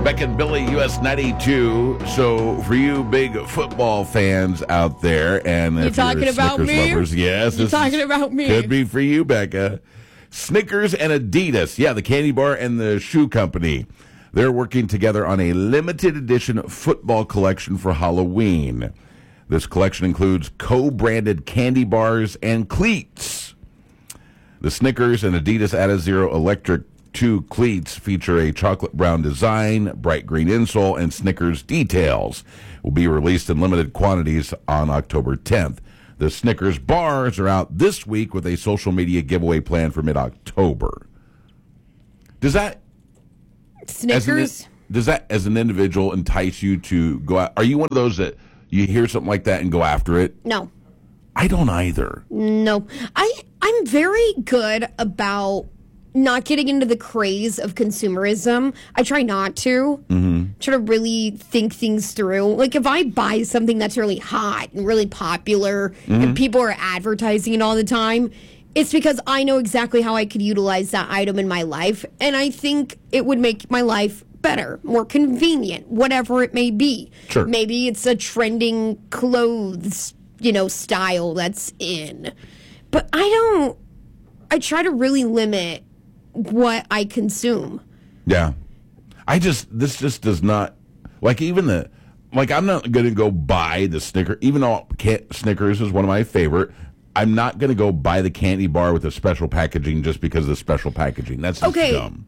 Beck and Billy, US 92. So, for you big football fans out there, and you if talking you're about Snickers me? lovers, yes, You talking about me? Could be for you, Becca. Snickers and Adidas, the candy bar and the shoe company. They're working together on a limited edition football collection for Halloween. This collection includes co-branded candy bars and cleats. The Snickers and Adidas Adizero Electric 2 cleats feature a chocolate brown design, bright green insole, and Snickers details. Will be released in limited quantities on October 10th. The Snickers bars are out this week with a social media giveaway plan for mid-October. Does that Snickers? Does that, as an individual, entice you to go out? Are you one of those that you hear something like that and go after it? No. I don't either. No. I'm very good about not getting into the craze of consumerism. I try not to. Try to really think things through. Like, if I buy something that's really hot and really popular and people are advertising it all the time, it's because I know exactly how I could utilize that item in my life, and I think it would make my life better, more convenient, whatever it may be. Sure. Maybe it's a trending clothes, style that's in. But I try to really limit what I consume. Yeah. This just does not, I'm not going to go buy the Snickers, even though Snickers is one of my favorite. I'm not going to go buy the candy bar with the special packaging just because of the special packaging. That's just dumb.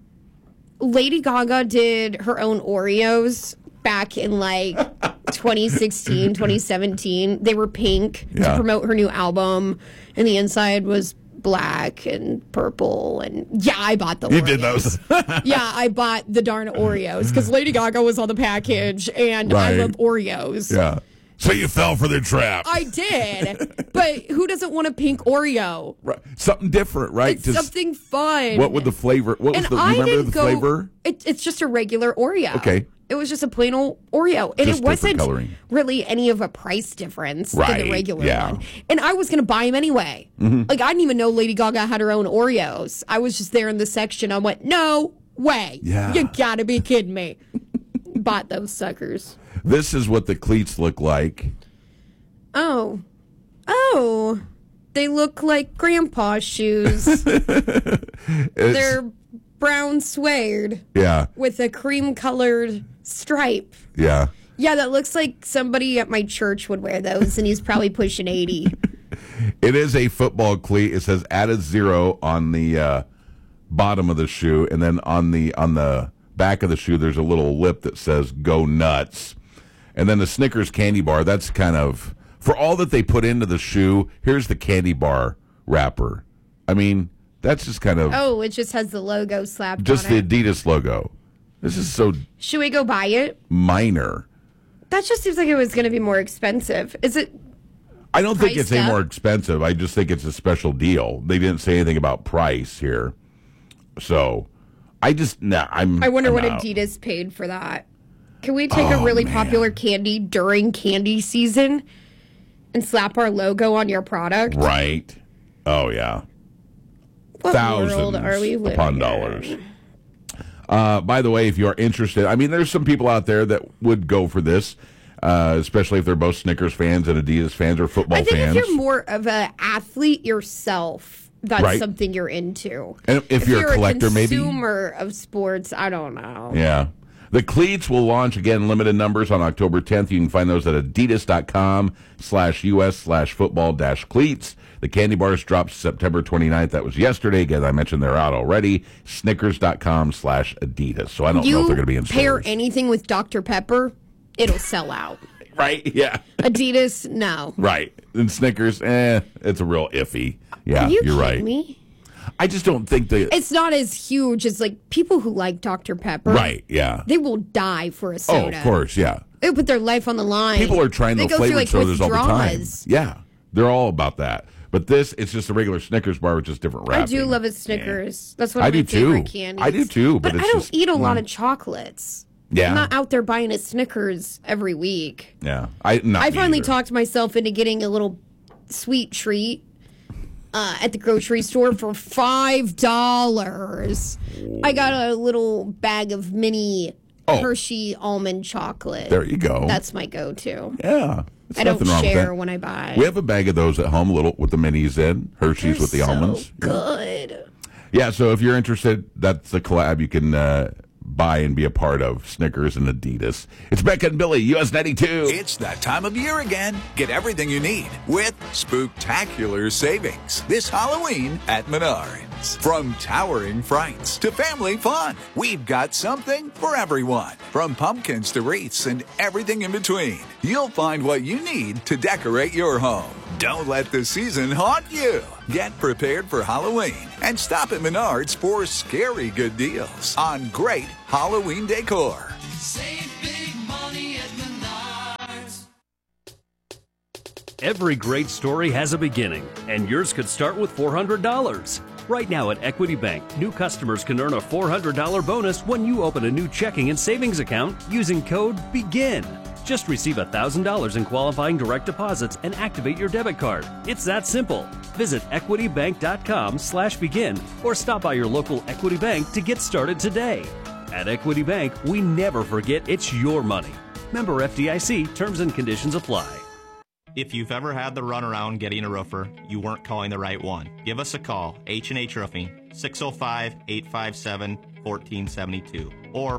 Lady Gaga did her own Oreos back in 2016, 2017. They were pink to promote her new album, and the inside was black and purple, and I bought the Oreos. You did those. I bought the darn Oreos because Lady Gaga was on the package, and I love Oreos. Yeah. So you fell for their trap. I did. But who doesn't want a pink Oreo? Right. Something different, right? It's something fun. What would the flavor? What was remember the flavor? It's just a regular Oreo. Okay. It was just a plain old Oreo. And just it wasn't coloring. really any of a price difference than the regular one. Yeah. And I was going to buy them anyway. I didn't even know Lady Gaga had her own Oreos. I was just there in the section. I went, no way. Yeah. You got to be kidding me. Bought those suckers. This is what the cleats look like. Oh. They look like grandpa's shoes. They're brown suede. Yeah. With a cream-colored stripe. Yeah. Yeah, that looks like somebody at my church would wear those, and he's probably pushing 80. It is a football cleat. It says Adizero on the bottom of the shoe, and then on the back of the shoe, there's a little lip that says "Go Nuts." And then the Snickers candy bar, that's kind of, for all that they put into the shoe, here's the candy bar wrapper. I mean, that's just kind of... Oh, it just has the logo slapped just on it. the Adidas logo. This is so... Should we go buy it? Minor. That just seems like it was going to be more expensive. Is it... I don't think it's any up? more expensive. I just think it's a special deal. They didn't say anything about price here. So, I wonder what out. Adidas paid for that. Can we take a really popular candy during candy season and slap our logo on your product? Right. Oh, yeah. What Thousands world are we living upon in? dollars. By the way, if you are interested, there's some people out there that would go for this, especially if they're both Snickers fans and Adidas fans or football fans. I think if you're more of an athlete yourself, that's right. something you're into. And if you're a collector, maybe? Consumer of sports, I don't know. Yeah. The cleats will launch, again, limited numbers on October 10th. You can find those at adidas.com/US/football-cleats. The candy bars dropped September 29th. That was yesterday. Again, I mentioned they're out already. Snickers.com/Adidas. So I don't know if they're going to be in stores. Pair anything with Dr. Pepper, it'll sell out. Right, yeah. Adidas, no. Right. And Snickers, it's a real iffy. Yeah, Are you you're kidding right. me? I just don't think that... It's not as huge as, people who like Dr. Pepper. Right, yeah. They will die for a soda. Oh, of course, yeah. They put their life on the line. People are trying the flavored sodas all the time. Yeah, they're all about that. But it's just a regular Snickers bar with just different wrapping. I do love a Snickers. Yeah. That's one of my favorite candies. I do too. But I don't eat a lot of chocolates. Yeah. I'm not out there buying a Snickers every week. Yeah. I finally talked myself into getting a little sweet treat at the grocery store for $5. I got a little bag of mini Hershey almond chocolate. There you go. That's my go-to. Yeah. I don't share when I buy. We have a bag of those at home, little with the minis in, Hershey's They're with the almonds. Good. Yeah, so if you're interested, that's the collab you can buy and be a part of. Snickers and Adidas. It's Becca and Billy, US 92. It's that time of year again. Get everything you need with spooktacular savings this Halloween at Menards. From towering frights to family fun, we've got something for everyone. From pumpkins to wreaths and everything in between, you'll find what you need to decorate your home. Don't let the season haunt you. Get prepared for Halloween and stop at Menards for scary good deals on great Halloween decor. Save big money at Menards. Every great story has a beginning, and yours could start with $400. Right now at Equity Bank, new customers can earn a $400 bonus when you open a new checking and savings account using code BEGIN. Just receive $1,000 in qualifying direct deposits and activate your debit card. It's that simple. Visit equitybank.com/begin or stop by your local Equity Bank to get started today. At Equity Bank, we never forget it's your money. Member FDIC, terms and conditions apply. If you've ever had the runaround getting a roofer, you weren't calling the right one. Give us a call, H&H Roofing, 605-857-1472 or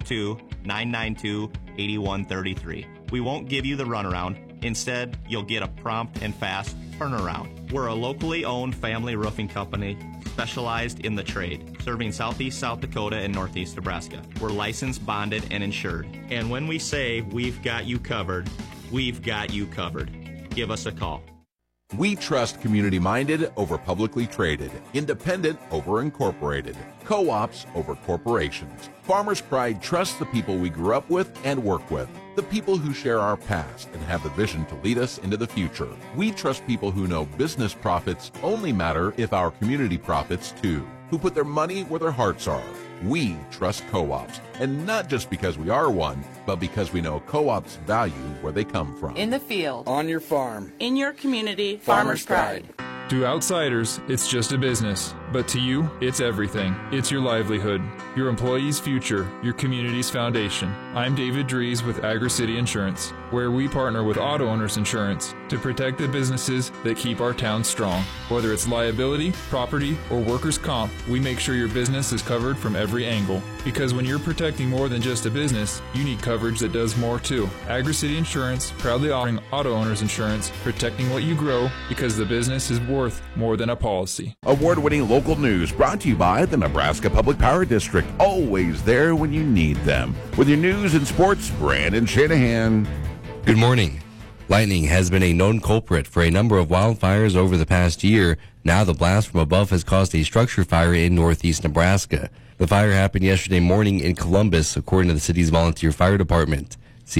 402-992-8133. We won't give you the runaround. Instead, you'll get a prompt and fast turnaround. We're a locally owned family roofing company specialized in the trade, serving southeast South Dakota and northeast Nebraska. We're licensed, bonded, and insured. And when we say we've got you covered, we've got you covered. Give us a call. We trust community-minded over publicly traded, independent over incorporated, co-ops over corporations. Farmers Pride trusts the people we grew up with and work with, the people who share our past and have the vision to lead us into the future. We trust people who know business profits only matter if our community profits too, who put their money where their hearts are. We trust co-ops, and not just because we are one, but because we know co-ops value where they come from. In the field, on your farm, in your community, Farmers Pride. To outsiders, it's just a business, but to you, it's everything. It's your livelihood, your employees' future, your community's foundation. I'm David Dries with Agri-City Insurance, where we partner with Auto Owners Insurance to protect the businesses that keep our town strong. Whether it's liability, property, or workers' comp, we make sure your business is covered from every angle. Because when you're protecting more than just a business, you need coverage that does more too. Agri-City Insurance, proudly offering Auto Owners Insurance, protecting what you grow because the business is worth more than a policy. Award-winning local news brought to you by the Nebraska Public Power District. Always there when you need them. With your news and sports, Brandon Shanahan. Good morning. Lightning has been a known culprit for a number of wildfires over the past year. Now the blast from above has caused a structure fire in northeast Nebraska. The fire happened yesterday morning in Columbus, according to the city's volunteer fire department.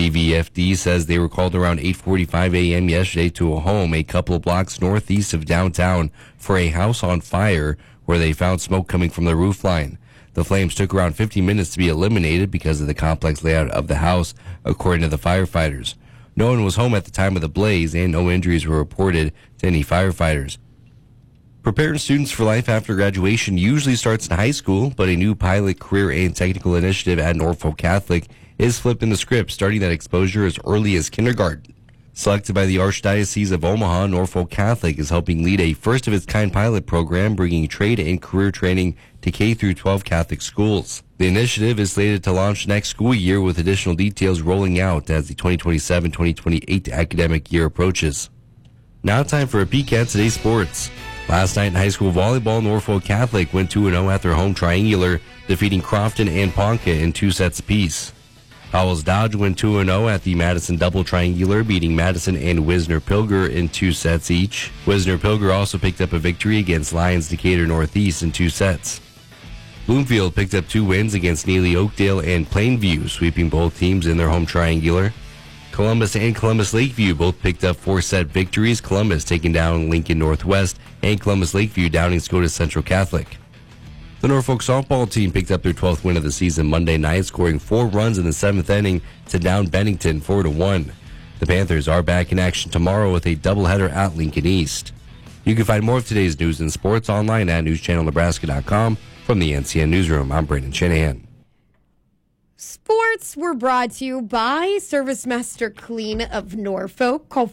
CVFD says they were called around 8:45 a.m. yesterday to a home a couple of blocks northeast of downtown for a house on fire where they found smoke coming from the roof line. The flames took around 50 minutes to be eliminated because of the complex layout of the house, according to the firefighters. No one was home at the time of the blaze, and no injuries were reported to any firefighters. Preparing students for life after graduation usually starts in high school, but a new pilot career and technical initiative at Norfolk Catholic is flipping the script, starting that exposure as early as kindergarten. Selected by the Archdiocese of Omaha, Norfolk Catholic is helping lead a first-of-its-kind pilot program bringing trade and career training to K-12 Catholic schools. The initiative is slated to launch next school year with additional details rolling out as the 2027-2028 academic year approaches. Now time for a peek at today's sports. Last night in high school volleyball, Norfolk Catholic went 2-0 at their home triangular, defeating Crofton and Ponca in 2 sets apiece. Howells Dodge went 2-0 at the Madison double triangular, beating Madison and Wisner-Pilger in 2 sets each. Wisner-Pilger also picked up a victory against Lyons Decatur Northeast in 2 sets. Bloomfield picked up 2 wins against Neely Oakdale and Plainview, sweeping both teams in their home triangular. Columbus and Columbus Lakeview both picked up 4-set victories, Columbus taking down Lincoln Northwest and Columbus Lakeview downing Scotus Central Catholic. The Norfolk softball team picked up their 12th win of the season Monday night, scoring 4 runs in the 7th inning to down Bennington 4-1. The Panthers are back in action tomorrow with a doubleheader at Lincoln East. You can find more of today's news and sports online at newschannelnebraska.com. From the NCN Newsroom, I'm Brandon Shanahan. Sports were brought to you by Service Master Clean of Norfolk. Call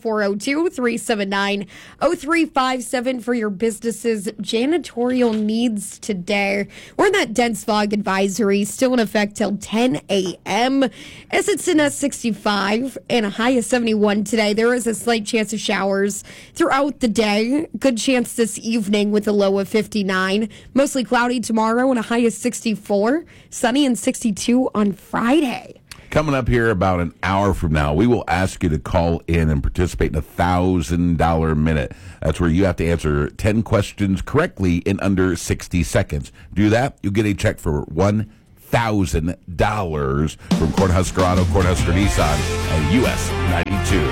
402-379-0357 for your business's janitorial needs today. We're in that dense fog advisory, still in effect till 10 a.m. As it's in a 65 and a high of 71 today. There is a slight chance of showers throughout the day. Good chance this evening with a low of 59. Mostly cloudy tomorrow and a high of 64. Sunny and 62 on Friday. Coming up here about an hour from now, we will ask you to call in and participate in a $1,000 minute. That's where you have to answer 10 questions correctly in under 60 seconds. Do that, you'll get a check for $1,000 from Cornhusker Auto, Cornhusker Nissan, and US 92.